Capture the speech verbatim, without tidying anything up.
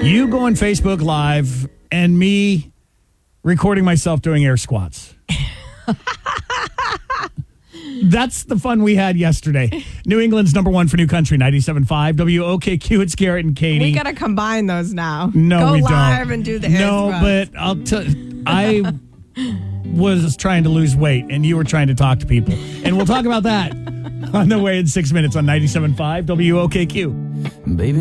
You going Facebook Live and me recording myself doing air squats. That's the fun we had yesterday. New England's number one for New Country, ninety-seven point five. W O K Q, it's Garrett and Katie. We got to combine those now. No, Go we live don't. and do the air No, squats. but I'll tell I was trying to lose weight, and you were trying to talk to people. And we'll talk about that on the way in six minutes on ninety-seven point five W O K Q. Baby.